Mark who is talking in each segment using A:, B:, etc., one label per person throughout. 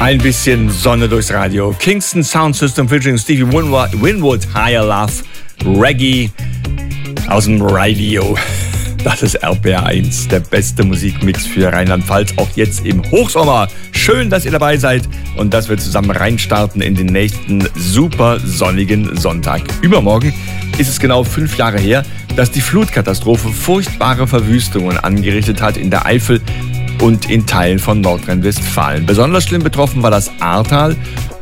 A: Ein bisschen Sonne durchs Radio. Kingston Sound System featuring Stevie Winwood, Higher Love, Reggae aus dem Radio. Das ist RPR1, der beste Musikmix für Rheinland-Pfalz, auch jetzt im Hochsommer. Schön, dass ihr dabei seid und dass wir zusammen reinstarten in den nächsten super sonnigen Sonntag. Übermorgen ist es genau 5 Jahre her, dass die Flutkatastrophe furchtbare Verwüstungen angerichtet hat in der Eifel und in Teilen von Nordrhein-Westfalen. Besonders schlimm betroffen war das Ahrtal.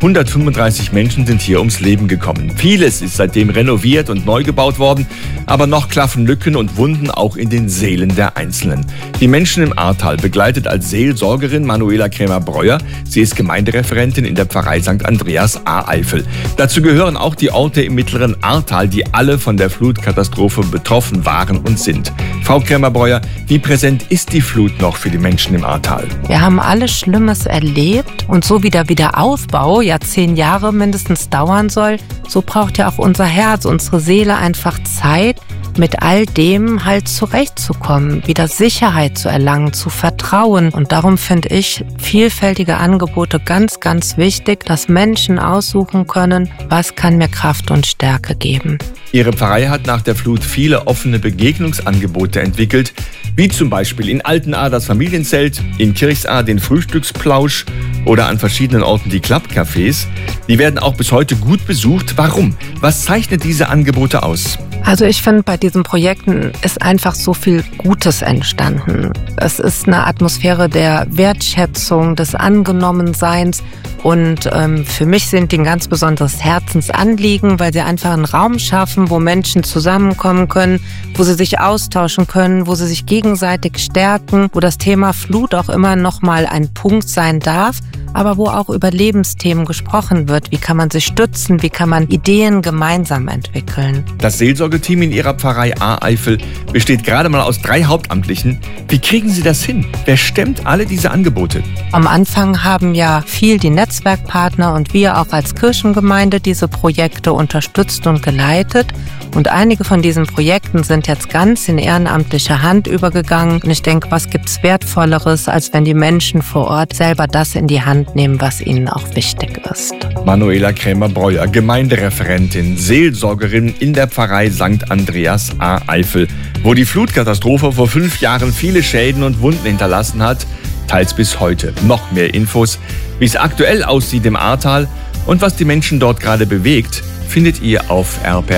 A: 135 Menschen sind hier ums Leben gekommen. Vieles ist seitdem renoviert und neu gebaut worden, aber noch klaffen Lücken und Wunden auch in den Seelen der Einzelnen. Die Menschen im Ahrtal begleitet als Seelsorgerin Manuela Krämer-Breuer. Sie ist Gemeindereferentin in der Pfarrei St. Andreas Ahr-Eifel. Dazu gehören auch die Orte im mittleren Ahrtal, die alle von der Flutkatastrophe betroffen waren und sind. Frau Krämer-Breuer, wie präsent ist die Flut noch für die Menschen im Ahrtal?
B: Wir haben alles Schlimmes erlebt und so wie der Wiederaufbau ja 10 Jahre mindestens dauern soll, so braucht ja auch unser Herz, unsere Seele einfach Zeit, mit all dem halt zurechtzukommen, wieder Sicherheit zu erlangen, zu vertrauen. Und darum finde ich vielfältige Angebote ganz, ganz wichtig, dass Menschen aussuchen können, was kann mir Kraft und Stärke geben.
A: Ihre Pfarrei hat nach der Flut viele offene Begegnungsangebote entwickelt, wie zum Beispiel in Altenahr das Familienzelt, in Kirchsahr den Frühstücksplausch oder an verschiedenen Orten die Klappcafés. Die werden auch bis heute gut besucht. Warum? Was zeichnet diese Angebote aus?
B: Also ich finde, bei diesen Projekten ist einfach so viel Gutes entstanden. Es ist eine Atmosphäre der Wertschätzung, des Angenommenseins. Und für mich sind die ein ganz besonderes Herzensanliegen, weil sie einfach einen Raum schaffen, wo Menschen zusammenkommen können, wo sie sich austauschen können, wo sie sich gegenseitig stärken, wo das Thema Flut auch immer noch mal ein Punkt sein darf, aber wo auch über Lebensthemen gesprochen wird. Wie kann man sich stützen? Wie kann man Ideen gemeinsam entwickeln?
A: Das Seelsorgeteam in Ihrer Pfarrei Ahr-Eifel besteht gerade mal aus 3 Hauptamtlichen. Wie kriegen Sie das hin? Wer stemmt alle diese Angebote?
B: Am Anfang haben ja viel die Netzwerkpartner und wir auch als Kirchengemeinde diese Projekte unterstützt und geleitet. Und einige von diesen Projekten sind jetzt ganz in ehrenamtliche Hand übergegangen. Und ich denke, was gibt's Wertvolleres, als wenn die Menschen vor Ort selber das in die Hand nehmen, was ihnen auch wichtig ist.
A: Manuela Krämer-Breuer, Gemeindereferentin, Seelsorgerin in der Pfarrei St. Andreas Ahr-Eifel, wo die Flutkatastrophe vor 5 Jahren viele Schäden und Wunden hinterlassen hat, teils bis heute. Noch mehr Infos, wie es aktuell aussieht im Ahrtal und was die Menschen dort gerade bewegt, findet ihr auf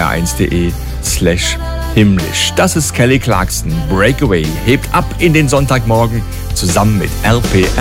A: rpr1.de/himmlisch. Das ist Kelly Clarkson. Breakaway hebt ab in den Sonntagmorgen zusammen mit RPR.